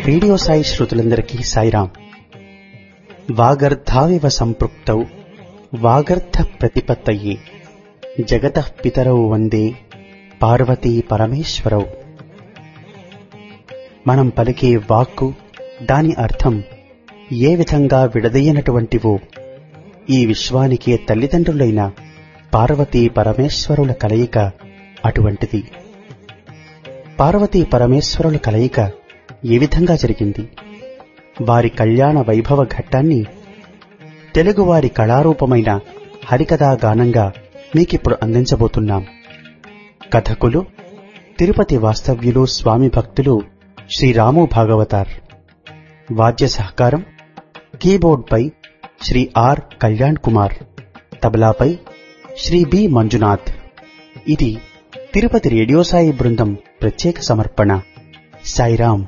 Radio Sai శ్రోతలందరికీ సాయిరాం. వాగర్ధావివ సంపృక్తౌ వాగర్ధ ప్రతిపత్తయే జగతః పితరౌ వందే పార్వతీ పరమేశ్వరౌ. మనం పలికే వాక్కు, దాని అర్థం ఏ విధంగా విడదీయనటువంటివో ఈ విశ్వానికే తల్లిదండ్రులైన పార్వతీ పరమేశ్వరుల కలయిక అటువంటిది. పార్వతీ పరమేశ్వరుల కలయిక ఏ విధంగా జరిగింది? వారి కళ్యాణ వైభవ ఘట్టాన్ని తెలుగువారి కళారూపమైన హరికథా గానంగా మీకిప్పుడు అందించబోతున్నాం. కథకులు తిరుపతి వాస్తవ్యులు, స్వామి భక్తులు శ్రీ రాము భాగవతార్. వాద్య సహకారం కీబోర్డ్పై శ్రీ ఆర్ కళ్యాణ్ కుమార్, తబలాపై శ్రీ బి మంజునాథ్. ఇది తిరుపతి రేడియో సాయి బృందం ప్రత్యేక సమర్పణ. సాయిరాం.